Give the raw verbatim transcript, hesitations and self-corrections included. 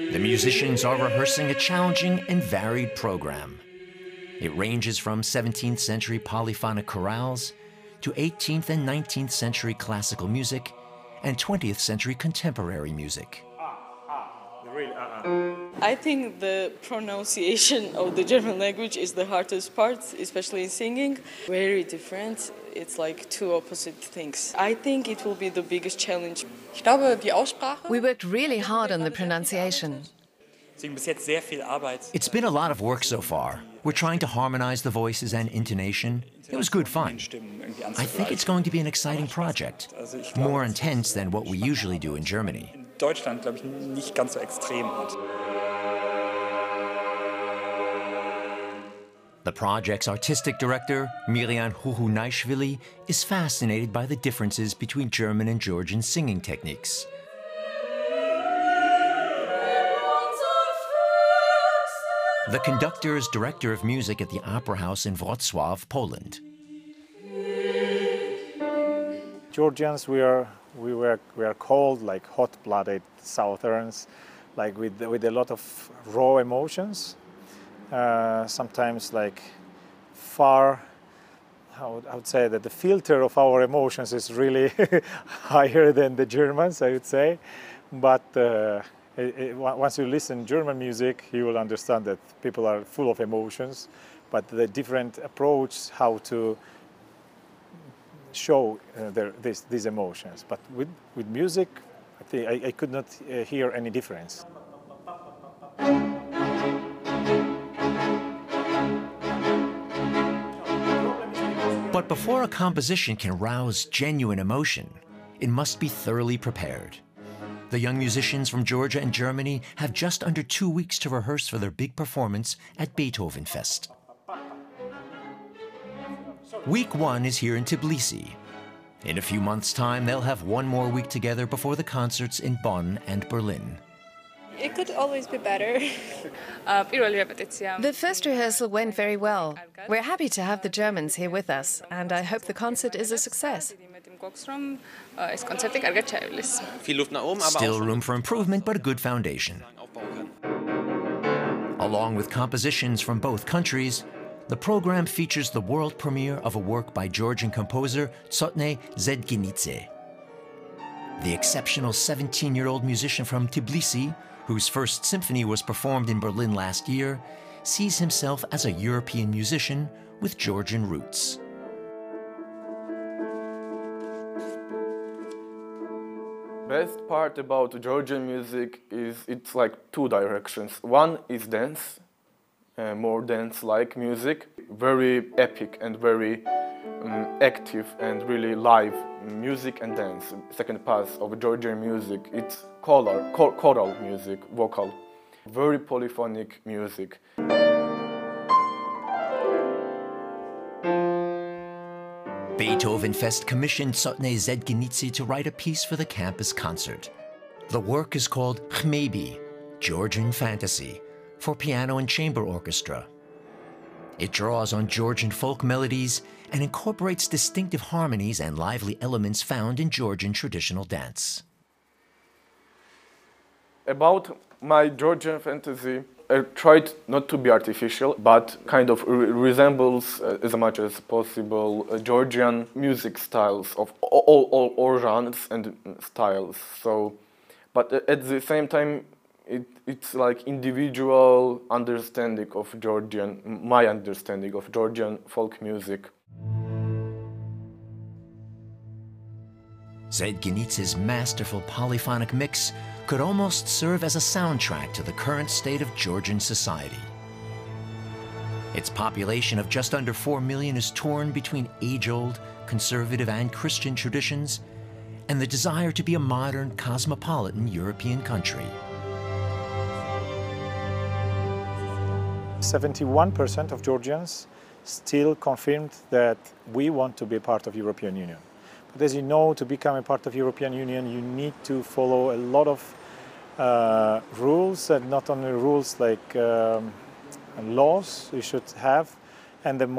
The musicians are rehearsing a challenging and varied program. It ranges from seventeenth century polyphonic chorales to eighteenth and nineteenth century classical music and twentieth century contemporary music. I think the pronunciation of the German language is the hardest part, especially in singing. Very different. It's like two opposite things. I think it will be the biggest challenge. We worked really hard on the pronunciation. It's been a lot of work so far. We're trying to harmonize the voices and intonation. It was good fun. I think it's going to be an exciting project, more intense than what we usually do in Germany. Deutschland, glaube ich, nicht ganz so extrem hat. The project's artistic director, Miriam Huhunaishvili, is fascinated by the differences between German and Georgian singing techniques. The conductor is director of music at the Opera House in Wrocław, Poland. Georgians, we are we were we are called like hot-blooded Southerns, like with with a lot of raw emotions. Uh, sometimes like far, I would, I would say that the filter of our emotions is really higher than the Germans, I would say. But uh, it, it, once you listen German music, you will understand that people are full of emotions, but the different approach how to show uh, their, this, these emotions. But with, with music, I, think I, I could not uh, hear any difference. But before a composition can rouse genuine emotion, it must be thoroughly prepared. The young musicians from Georgia and Germany have just under two weeks to rehearse for their big performance at Beethoven Fest. Week one is here in Tbilisi. In a few months' time, they'll have one more week together before the concerts in Bonn and Berlin. It could always be better. The first rehearsal went very well. We're happy to have the Germans here with us, and I hope the concert is a success. Still room for improvement, but a good foundation. Along with compositions from both countries, the program features the world premiere of a work by Georgian composer Tsotney Zedgenidze. The exceptional seventeen-year-old musician from Tbilisi, whose first symphony was performed in Berlin last year, sees himself as a European musician with Georgian roots. Best part about Georgian music is it's like two directions. One is dance, uh, more dance-like music, very epic and very um, active and really live music and dance. Second part of Georgian music, it's choral, choral music, vocal, very polyphonic music. Beethoven Fest commissioned Tsotney Zedgenidze to write a piece for the campus concert. The work is called Khmeibi, Georgian Fantasy, for piano and chamber orchestra. It draws on Georgian folk melodies and incorporates distinctive harmonies and lively elements found in Georgian traditional dance. About my Georgian fantasy, I tried not to be artificial, but kind of re resembles uh, as much as possible uh, Georgian music styles of all, all, all genres and styles. So, but at the same time, it, it's like individual understanding of Georgian, my understanding of Georgian folk music. Zedgenidze's masterful polyphonic mix could almost serve as a soundtrack to the current state of Georgian society. Its population of just under four million is torn between age-old, conservative and Christian traditions and the desire to be a modern, cosmopolitan European country. seventy-one percent of Georgians still confirmed that we want to be part of European Union. But as you know, to become a part of European Union, you need to follow a lot of uh, rules, and not only rules like um, laws you should have, and the